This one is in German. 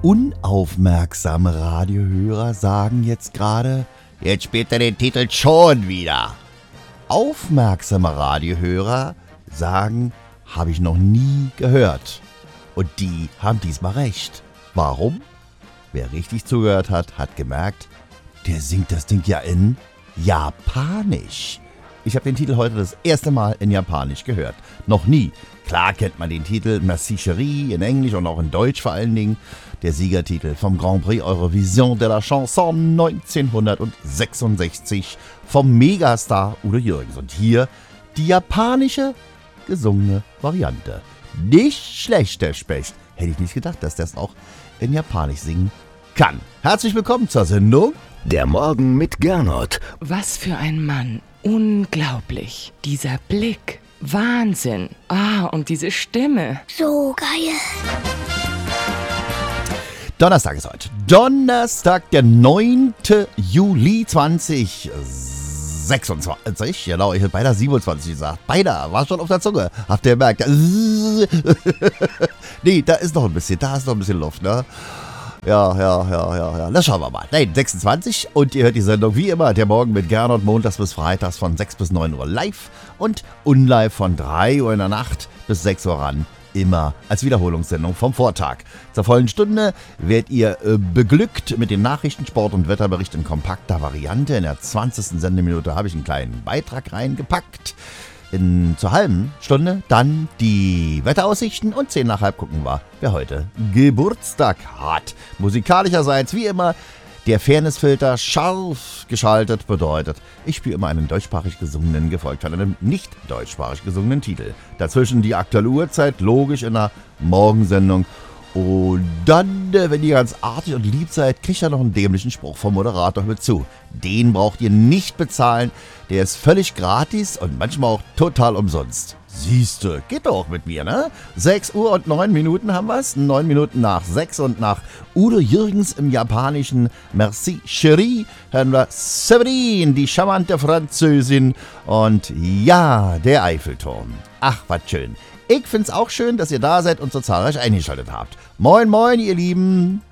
Unaufmerksame Radiohörer sagen jetzt gerade, jetzt spielt er den Titel schon wieder. Aufmerksame Radiohörer sagen, habe ich noch nie gehört. Und die haben diesmal recht. Warum? Wer richtig zugehört hat, hat gemerkt, der singt das Ding ja in Japanisch. Ich habe den Titel heute das erste Mal in Japanisch gehört. Noch nie. Klar kennt man den Titel Merci Chérie in Englisch und auch in Deutsch vor allen Dingen. Der Siegertitel vom Grand Prix Eurovision de la Chanson 1966 vom Megastar Udo Jürgens. Und hier die japanische gesungene Variante. Nicht schlecht, der Specht. Hätte ich nicht gedacht, dass das auch in Japanisch singen kann. Herzlich willkommen zur Sendung Der Morgen mit Gernot. Was für ein Mann. Unglaublich. Dieser Blick. Wahnsinn. Und diese Stimme. So geil. Donnerstag ist heute. Donnerstag, der 9. Juli 2026. Genau, ich hätte beinahe 27 gesagt. Beinahe, war schon auf der Zunge. Habt ihr gemerkt? Nee, da ist noch ein bisschen Luft, ne? Ja. Na, schauen wir mal. Nein, 26 und ihr hört die Sendung wie immer, der Morgen mit Gernot, montags bis freitags von 6 bis 9 Uhr live und unlive von 3 Uhr in der Nacht bis 6 Uhr ran. Immer als Wiederholungssendung vom Vortag. Zur vollen Stunde werdet ihr beglückt mit dem Nachrichten-, Sport- und Wetterbericht in kompakter Variante. In der 20. Sendeminute habe ich einen kleinen Beitrag reingepackt. Zur halben Stunde dann die Wetteraussichten und 10 nach halb gucken wir, wer heute Geburtstag hat. Musikalischerseits wie immer der Fairnessfilter scharf geschaltet bedeutet, ich spiele immer einen deutschsprachig gesungenen, gefolgt von einem nicht deutschsprachig gesungenen Titel. Dazwischen die aktuelle Uhrzeit, logisch in der Morgensendung. Und dann, wenn ihr ganz artig und lieb seid, kriegt ihr noch einen dämlichen Spruch vom Moderator mit zu. Den braucht ihr nicht bezahlen, der ist völlig gratis und manchmal auch total umsonst. Siehste, geht doch mit mir, ne? 6 Uhr und 9 Minuten haben wir's. 9 Minuten nach 6 und nach Udo Jürgens im japanischen Merci Chérie hören wir Séverine, die charmante Französin und ja, der Eiffelturm. Ach, was schön. Ich find's auch schön, dass ihr da seid und so zahlreich eingeschaltet habt. Moin, moin, ihr Lieben.